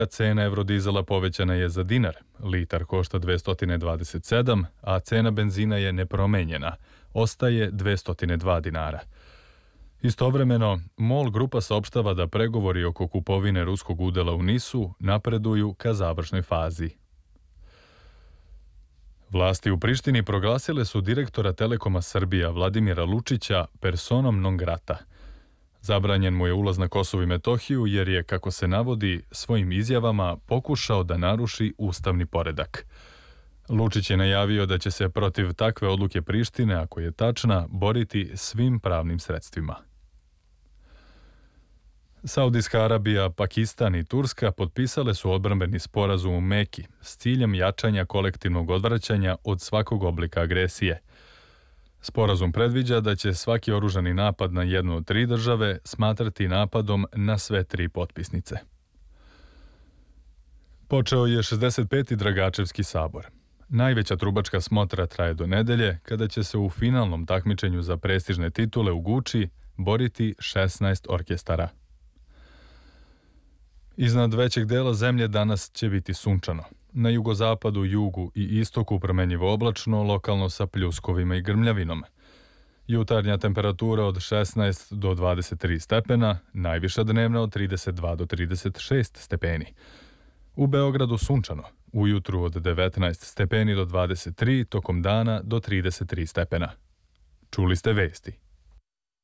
Cena evrodizela povećana je za dinar, litar košta 227, a cena benzina je nepromenjena, ostaje 202 dinara. Istovremeno, MOL grupa saopštava da pregovori oko kupovine ruskog udela u NIS-u napreduju ka završnoj fazi. Vlasti u Prištini proglasile su direktora Telekoma Srbija Vladimira Lučića personom non grata. Zabranjen mu je ulaz na Kosovo i Metohiju jer je, kako se navodi, svojim izjavama pokušao da naruši ustavni poredak. Lučić je najavio da će se protiv takve odluke Prištine, ako je tačna, boriti svim pravnim sredstvima. Saudijska Arabija, Pakistan i Turska potpisale su odbrambeni sporazum u Meki s ciljem jačanja kolektivnog odvraćanja od svakog oblika agresije. Sporazum predviđa da će svaki oružani napad na jednu od tri države smatrati napadom na sve tri potpisnice. Počeo je 65. Dragačevski sabor. Najveća trubačka smotra traje do nedelje, kada će se u finalnom takmičenju za prestižne titule u Guči boriti 16 orkestara. Iznad većeg dela zemlje danas će biti sunčano. Na jugozapadu, jugu i istoku promenjivo oblačno, lokalno sa pljuskovima i grmljavinom. Jutarnja temperatura od 16 do 23 stepena, najviša dnevna od 32 do 36 stepeni. U Beogradu sunčano, ujutru od 19 stepeni do 23, tokom dana do 33 stepena. Čuli ste vesti.